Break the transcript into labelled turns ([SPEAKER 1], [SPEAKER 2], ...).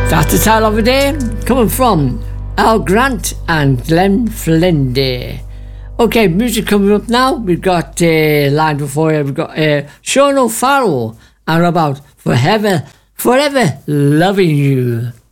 [SPEAKER 1] That's the title of the day, coming from Al Grant and Glenn Flindy. Okay, music coming up now. We've got line before you. We've got Sean O'Farrell and about Forever Loving You.